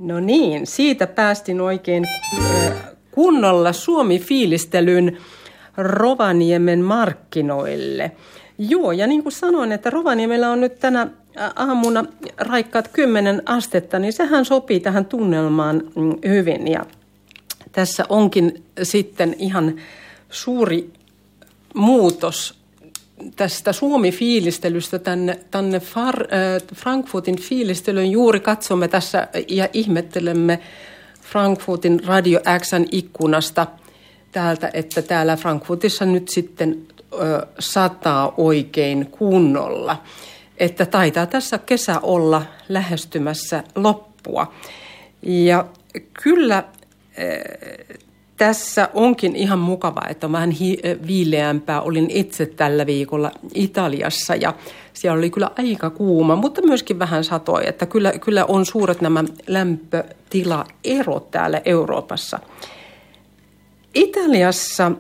No niin, siitä päästin oikein kunnolla Suomi-fiilistelyn Rovaniemen markkinoille. Joo, ja niin kuin sanoin, että Rovaniemellä on nyt tänä aamuna raikkaat 10 astetta, niin sehän sopii tähän tunnelmaan hyvin. Ja tässä onkin sitten ihan suuri muutos tästä Suomi-fiilistelystä tänne Frankfurtin fiilistelyyn. Juuri katsomme tässä ja ihmettelemme Frankfurtin Radio X:n ikkunasta täältä, että täällä Frankfurtissa nyt sitten sataa oikein kunnolla. Että taitaa tässä kesä olla lähestymässä loppua. Ja kyllä tässä onkin ihan mukavaa, että on vähän viileämpää. Olin itse tällä viikolla Italiassa ja siellä oli kyllä aika kuuma, mutta myöskin vähän satoi. Että kyllä on suuret nämä lämpötilaerot täällä Euroopassa. Italiassa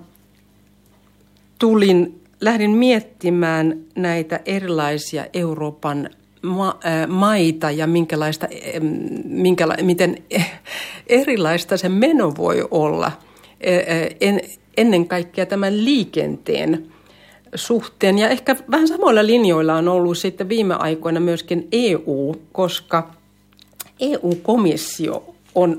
lähdin miettimään näitä erilaisia Euroopan maita ja miten erilaista se meno voi olla ennen kaikkea tämän liikenteen suhteen. Ja ehkä vähän samoilla linjoilla on ollut sitten viime aikoina myöskin EU, koska EU-komissio on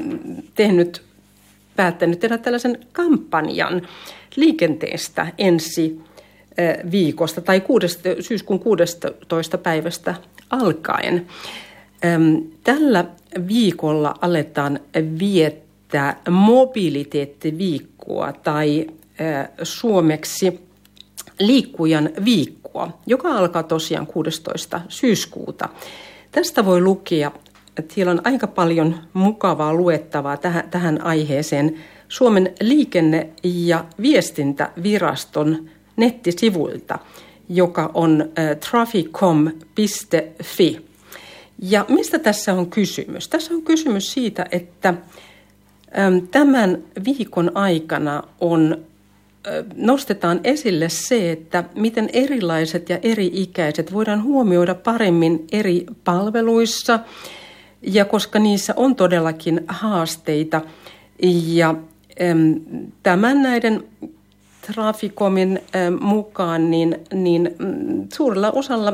päättänyt tehdä tällaisen kampanjan liikenteestä ensi viikosta tai syyskuun 16. päivästä alkaen. Tällä viikolla aletaan viettää mobiliteettiviikkoa tai suomeksi liikkujan viikkoa, joka alkaa tosiaan 16. syyskuuta. Tästä voi lukea, että siellä on aika paljon mukavaa luettavaa tähän aiheeseen Suomen liikenne- ja viestintäviraston nettisivuilta, joka on traficom.fi. Ja mistä tässä on kysymys? Tässä on kysymys siitä, että tämän viikon aikana nostetaan esille se, että miten erilaiset ja eri-ikäiset voidaan huomioida paremmin eri palveluissa, ja koska niissä on todellakin haasteita. Ja tämän näiden Traficomin mukaan niin suurella osalla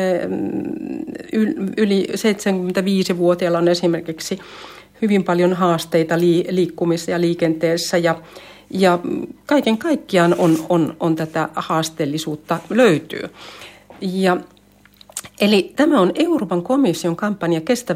yli 75-vuotiailla on esimerkiksi hyvin paljon haasteita liikkumisessa ja liikenteessä ja kaiken kaikkiaan on tätä haasteellisuutta löytyy. Eli tämä on Euroopan komission kampanja